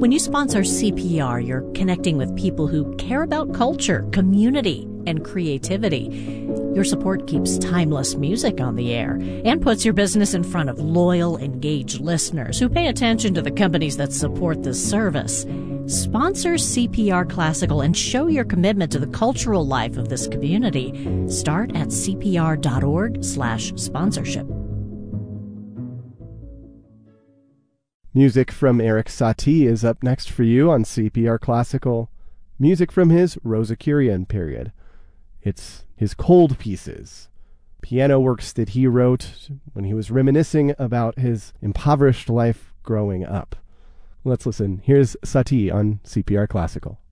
When you sponsor CPR, you're connecting with people who care about culture, community, and creativity. Your support keeps timeless music on the air and puts your business in front of loyal, engaged listeners who pay attention to the companies that support this service. Sponsor CPR Classical and show your commitment to the cultural life of this community. Start at cpr.org/sponsorship. Music from Erik Satie is up next for you on CPR Classical. Music from his Rosicrucian period. It's his cold pieces, piano works that he wrote when he was reminiscing about his impoverished life growing up. Let's listen. Here's Satie on CPR Classical.